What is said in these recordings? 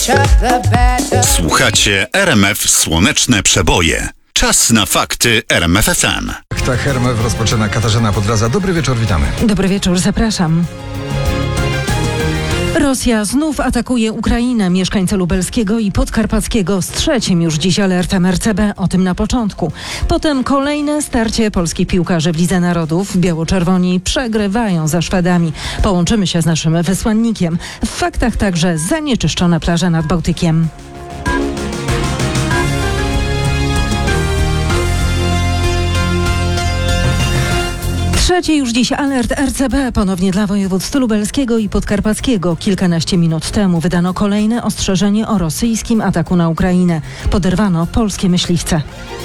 Słuchacie RMF Słoneczne Przeboje. Czas na fakty RMF FM. Tak, RMF rozpoczyna Katarzyna Podlaza. Dobry wieczór, witamy. Dobry wieczór, zapraszam. Rosja znów atakuje Ukrainę. Mieszkańcy Lubelskiego i Podkarpackiego z trzecim już dziś alertem RCB, o tym na początku. Potem kolejne starcie polskich piłkarzy w Lidze Narodów. Biało-czerwoni przegrywają za Szwedami. Połączymy się z naszym wysłannikiem. W faktach także zanieczyszczone plaże nad Bałtykiem. Trzeci już dziś alert RCB ponownie dla województw lubelskiego i podkarpackiego. Kilkanaście minut temu wydano kolejne ostrzeżenie o rosyjskim ataku na Ukrainę. Poderwano polskie myśliwce.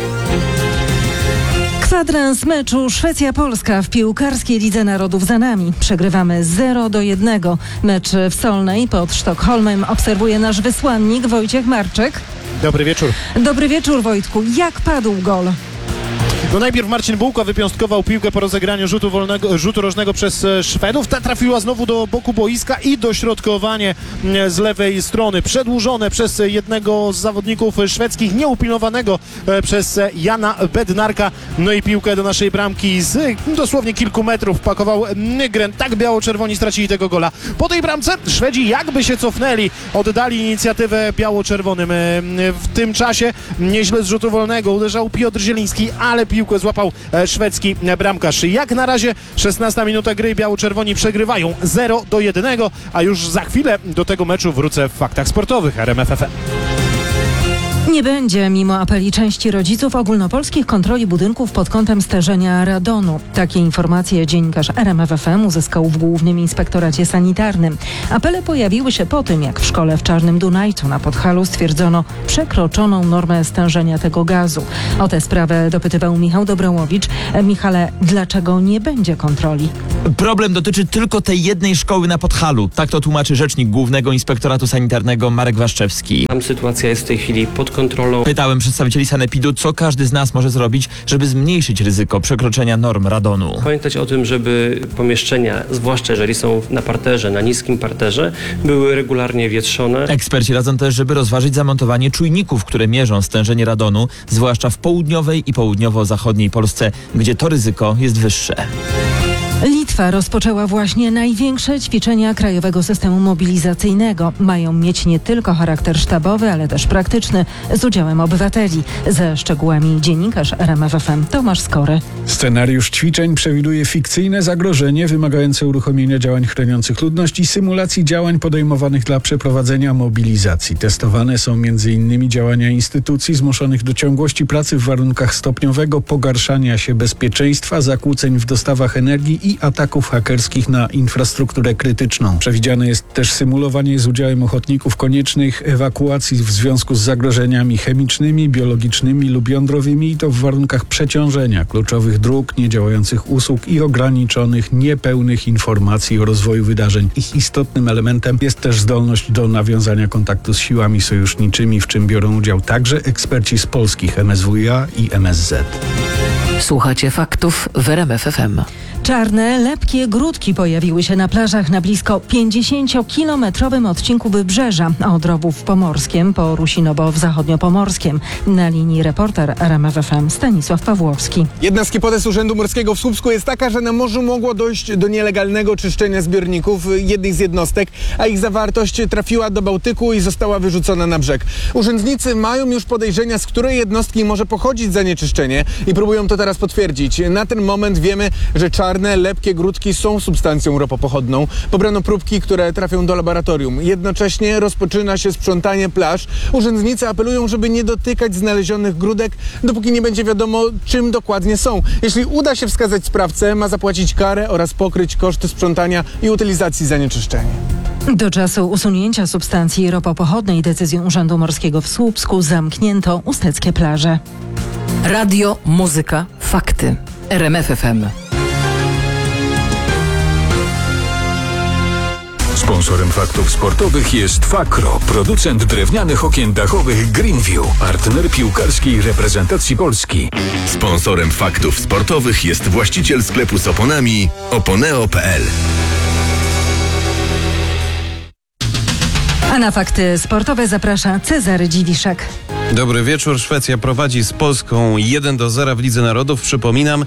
Kwadrans meczu Szwecja-Polska w piłkarskiej Lidze Narodów za nami. Przegrywamy 0-1. Mecz w Solnej pod Sztokholmem obserwuje nasz wysłannik Wojciech Marczyk. Dobry wieczór. Dobry wieczór, Wojtku. Jak padł gol? No najpierw Marcin Bułka wypiąstkował piłkę po rozegraniu rzutu rożnego przez Szwedów. Ta trafiła znowu do boku boiska i dośrodkowanie z lewej strony. Przedłużone przez jednego z zawodników szwedzkich, nieupilnowanego przez Jana Bednarka. No i piłkę do naszej bramki z dosłownie kilku metrów pakował Nygren. Tak biało-czerwoni stracili tego gola. Po tej bramce Szwedzi jakby się cofnęli, oddali inicjatywę biało-czerwonym. W tym czasie nieźle z rzutu wolnego uderzał Piotr Zieliński, ale piłkę złapał szwedzki bramkarz. Jak na razie 16 minuta gry, biało-czerwoni przegrywają 0-1, a już za chwilę do tego meczu wrócę w faktach sportowych RMF FM. Nie będzie, mimo apeli części rodziców, ogólnopolskich kontroli budynków pod kątem stężenia radonu. Takie informacje dziennikarz RMF FM uzyskał w Głównym Inspektoracie Sanitarnym. Apele pojawiły się po tym, jak w szkole w Czarnym Dunajcu na Podhalu stwierdzono przekroczoną normę stężenia tego gazu. O tę sprawę dopytywał Michał Dobrołowicz. Michale, dlaczego nie będzie kontroli? Problem dotyczy tylko tej jednej szkoły na Podhalu. Tak to tłumaczy rzecznik Głównego Inspektoratu Sanitarnego Marek Waszczewski. Tam sytuacja jest w tej chwili pod kontrolą. Pytałem przedstawicieli sanepidu, co każdy z nas może zrobić, żeby zmniejszyć ryzyko przekroczenia norm radonu. Pamiętać o tym, żeby pomieszczenia, zwłaszcza jeżeli są na parterze, na niskim parterze, były regularnie wietrzone. Eksperci radzą też, żeby rozważyć zamontowanie czujników, które mierzą stężenie radonu, zwłaszcza w południowej i południowo-zachodniej Polsce, gdzie to ryzyko jest wyższe. Litwa rozpoczęła właśnie największe ćwiczenia krajowego systemu mobilizacyjnego. Mają mieć nie tylko charakter sztabowy, ale też praktyczny, z udziałem obywateli. Ze szczegółami dziennikarz RMF FM Tomasz Skory. Scenariusz ćwiczeń przewiduje fikcyjne zagrożenie wymagające uruchomienia działań chroniących ludność i symulacji działań podejmowanych dla przeprowadzenia mobilizacji. Testowane są m.in. działania instytucji zmuszonych do ciągłości pracy w warunkach stopniowego pogarszania się bezpieczeństwa, zakłóceń w dostawach energii i ataków hakerskich na infrastrukturę krytyczną. Przewidziane jest też symulowanie z udziałem ochotników koniecznych ewakuacji w związku z zagrożeniami chemicznymi, biologicznymi lub jądrowymi i to w warunkach przeciążenia kluczowych dróg, niedziałających usług i ograniczonych, niepełnych informacji o rozwoju wydarzeń. Ich istotnym elementem jest też zdolność do nawiązania kontaktu z siłami sojuszniczymi, w czym biorą udział także eksperci z polskich MSWiA i MSZ. Słuchacie faktów w RMF FM. Czarne, lepkie grudki pojawiły się na plażach na blisko 50-kilometrowym odcinku Wybrzeża od Rowów w Pomorskiem po Rusinowo w Zachodniopomorskiem. Na linii reporter RMF FM Stanisław Pawłowski. Jedna z hipotez Urzędu Morskiego w Słupsku jest taka, że na morzu mogło dojść do nielegalnego czyszczenia zbiorników jednej z jednostek, a ich zawartość trafiła do Bałtyku i została wyrzucona na brzeg. Urzędnicy mają już podejrzenia, z której jednostki może pochodzić zanieczyszczenie i próbują to teraz potwierdzić. Na ten moment wiemy, że czarne, lepkie grudki są substancją ropopochodną. Pobrano próbki, które trafią do laboratorium. Jednocześnie rozpoczyna się sprzątanie plaż. Urzędnicy apelują, żeby nie dotykać znalezionych grudek, dopóki nie będzie wiadomo, czym dokładnie są. Jeśli uda się wskazać sprawcę, ma zapłacić karę oraz pokryć koszty sprzątania i utylizacji zanieczyszczenia. Do czasu usunięcia substancji ropopochodnej decyzją Urzędu Morskiego w Słupsku zamknięto usteckie plaże. Radio, muzyka, fakty. RMF FM. Sponsorem faktów sportowych jest Fakro, producent drewnianych okien dachowych Greenview, partner piłkarskiej reprezentacji Polski. Sponsorem faktów sportowych jest właściciel sklepu z oponami Oponeo.pl. A na fakty sportowe zaprasza Cezary Dziwiszek. Dobry wieczór. Szwecja prowadzi z Polską 1-0 w Lidze Narodów, przypominam.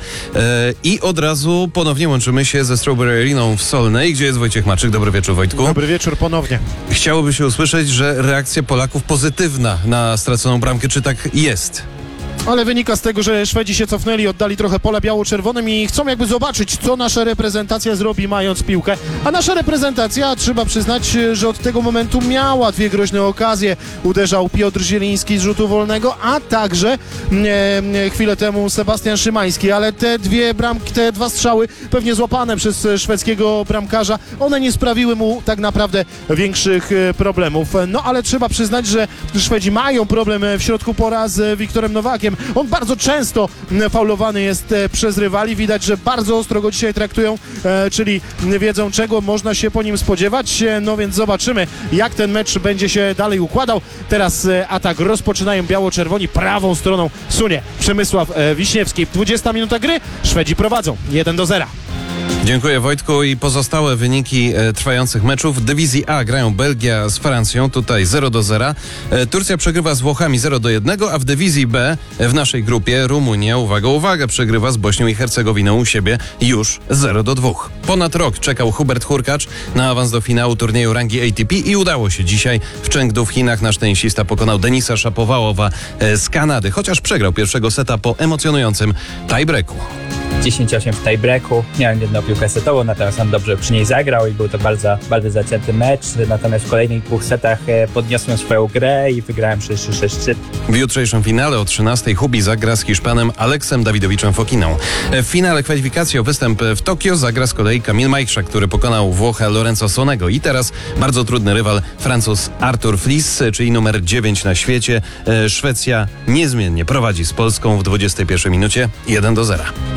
I od razu ponownie łączymy się ze Strawberry Areną w Solnej, gdzie jest Wojciech Maczyk. Dobry wieczór, Wojtku. Dobry wieczór ponownie. Chciałoby się usłyszeć, że reakcja Polaków pozytywna na straconą bramkę. Czy tak jest? Ale wynika z tego, że Szwedzi się cofnęli, oddali trochę pola biało-czerwonym i chcą jakby zobaczyć, co nasza reprezentacja zrobi, mając piłkę. A nasza reprezentacja, trzeba przyznać, że od tego momentu miała dwie groźne okazje. Uderzał Piotr Zieliński z rzutu wolnego, a także chwilę temu Sebastian Szymański. Ale te dwie bramki, te dwa strzały, pewnie złapane przez szwedzkiego bramkarza, one nie sprawiły mu tak naprawdę większych problemów. No ale trzeba przyznać, że Szwedzi mają problem w środku pola z Wiktorem Nowakiem. On bardzo często faulowany jest przez rywali. Widać, że bardzo ostro go dzisiaj traktują, czyli wiedzą, czego można się po nim spodziewać. No więc zobaczymy, jak ten mecz będzie się dalej układał. Teraz atak rozpoczynają biało-czerwoni. Prawą stroną sunie Przemysław Wiśniewski. 20 minuta gry. Szwedzi prowadzą 1-0. Dziękuję, Wojtku. I pozostałe wyniki trwających meczów. W dywizji A grają Belgia z Francją, tutaj 0-0. Turcja przegrywa z Włochami 0-1, a w dywizji B w naszej grupie Rumunia, uwaga, przegrywa z Bośnią i Hercegowiną u siebie już 0-2. Ponad rok czekał Hubert Hurkacz na awans do finału turnieju rangi ATP i udało się dzisiaj. W Chengdu w Chinach nasz tenisista pokonał Denisa Szapowałowa z Kanady, chociaż przegrał pierwszego seta po emocjonującym tiebreaku. 10-8 w tiebreaku. Miałem jedną piłkę setową, natomiast on dobrze przy niej zagrał i był to bardzo zacięty mecz. Natomiast w kolejnych dwóch setach podniosłem swoją grę i wygrałem 6-3. W jutrzejszym finale o 13:00 Hubi zagra z Hiszpanem Aleksem Dawidowiczem Fokiną. W finale kwalifikacji o występ w Tokio zagra z kolei Kamil Majchrzak, który pokonał Włocha Lorenzo Sonego. I teraz bardzo trudny rywal, Francuz Arthur Flis, czyli numer 9 na świecie. Szwecja niezmiennie prowadzi z Polską w 21 minucie 1-0.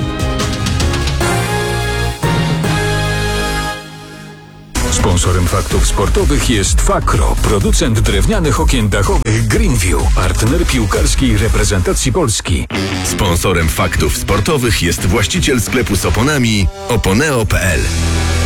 Sponsorem faktów sportowych jest Fakro, producent drewnianych okien dachowych Greenview, partner piłkarskiej reprezentacji Polski. Sponsorem faktów sportowych jest właściciel sklepu z oponami Oponeo.pl.